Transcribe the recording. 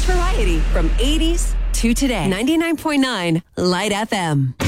variety from 80s to today. 99.9 Light FM.